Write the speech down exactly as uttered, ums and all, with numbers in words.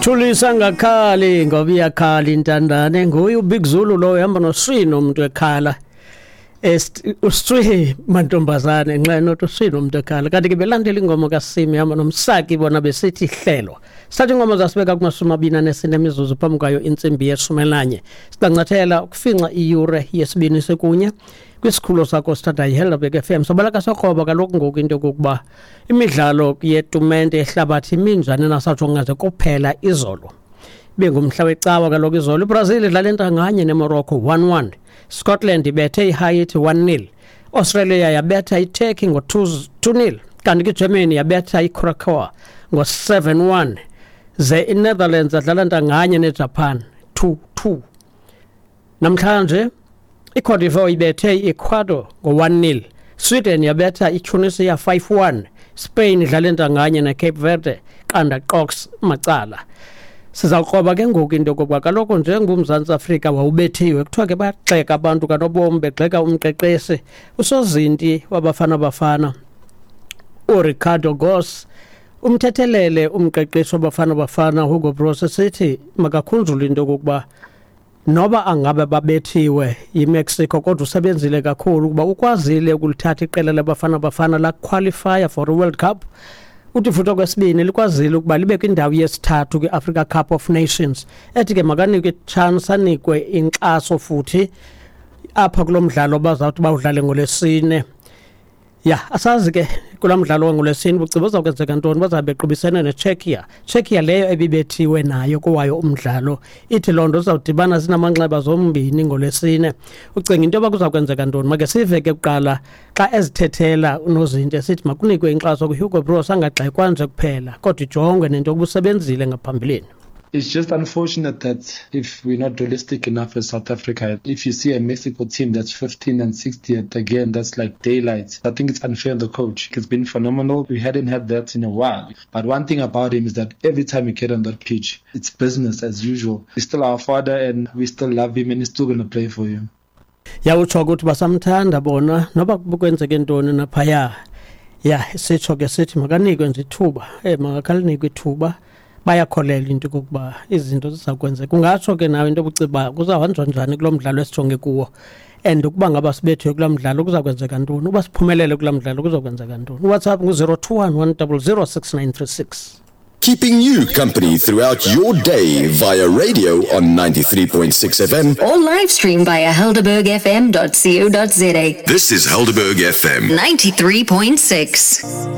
Thulisa ngakhali ngoba iyakhala intandane nguye uBig Zulu lo uhamba noSino umuntu ekhala uStri mantombazane nxa nothi uSino umuntu ekhala kanti ke belandela ingoma kaSimi hamba nomsaki bona besithi hlelo sathi ingoma zasibeka kumasumabina nesine imizuzu phambi kwayo insimbi yesumelanye sicancathela ukufinca iyure yesibini sekunye kwisikhulu sakho sithatha iHelderberg F M sobalaka soqoba kaloku ngoku into kokuba imidlalo yetumente ehlabathi iminjane nasatsho ngaze kuphela izolo bengumhla wecawa kaloku izolo iBrazil idlala entanganye neMorocco one one Scotland ibethe iHaiti one nil Australia yabetha iTurkey ngo two nil kanti ke Germany yabetha iCuraçao ngo seven one ze iNetherlands adlala entanganye neJapan two two namhlanje iCote d'Ivoire ibethe iEcuador ngo one nil Sweden yabetha iTunisia five one Spain idlala entanganye neCape Verde qanda Cox macala sizawuqoba ke ngoku into kokuba kaloku njengomzantsi Afrika wawubethiwe kuthiwa ke baxeka abantu kanobom begxeka umqeqesi usozinti wabafana bafana uRicardo Goss umthethelele umqeqesi wabafana bafana Hugo Broos sithi makakhunjule into kokuba noba angabe babethiwe yiMexico kodwa usebenzile kakhulu kuba ukwazile ukulithatha iqela labafana bafana la qualify for a World Cup uthi futhi okwesibini likwazile ukuba libe kwindawo yesithathu kwiAfrica Cup of Nations ethi ke makanikwe chance anikwe inkxaso futhi apha kulomdlalo bazawuthi bawudlale ngolesine ya asazi ke kulamdlalo ngolesine buciba uzawukwenzeka ntoni bazabe bequbisene neCzechia Czechia leyo ebibethiwe nayo kwayo umdlalo ithi londo uzawudibana sinamanxeba zombini ngolesine ucinga into bakuzawukwenzeka ntoni make sive ke kuqala xa ezithethela unozinto sithi makunikwe inkxaso kuHugo Broos angagxekwa nje kuphela kodwa ijongwe nento obusebenzile ngaphambileni. It's just unfortunate that if we're not realistic enough as South Africa, if you see a Mexico team that's fifteen and sixtieth, again, that's like daylight. I think it's unfair on the coach. It's been phenomenal. We hadn't had that in a while. But one thing about him is that every time we get on that pitch, it's business as usual. He's still our father and we still love him and he's still going to play for you. Ya utsho ukuthi basamthanda bona noba kukwenzeke ntoni naphaya. Ya sitsho ke sithi makanikwe nje ithuba. Eh makalinikwe ithuba. Bayakholela into kokuba izinto zizakwenza kungatsho ke nawe into obuciba kuzahanjwa njani kulomdlalo esijonge kuwo and ukuba ngaba sibethwe kulamdlalo kuzakwenzeka ntoni uba siphumelele kulamdlalo kuzakwenzeka ntoni WhatsApp ngu zero two one one zero zero six nine three six. Keeping you company throughout your day via radio on ninety-three point six F M or live stream via helderberg f m dot co dot za. This is Helderberg F M ninety-three point six.